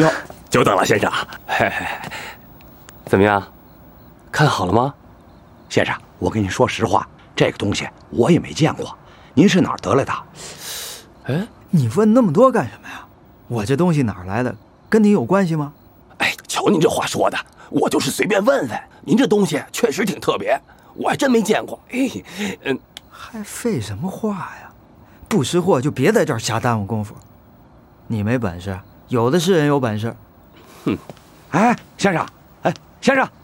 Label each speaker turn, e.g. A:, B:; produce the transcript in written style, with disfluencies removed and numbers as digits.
A: 哟，久等了，先生。嘿嘿，怎么样？看好了吗？
B: 先生，我跟您说实话，这个东西我也没见过。您是哪儿得来的？
C: 哎，你问那么多干什么呀？我这东西哪儿来的，跟你有关系吗？
A: 哎，瞧您这话说的，我就是随便问问。您这东西确实挺特别，我还真没见过。
C: 还废什么话呀？不识货就别在这儿瞎耽误功夫。你没本事，有的是人有本事。
B: 哼！哎，先生，哎，先生。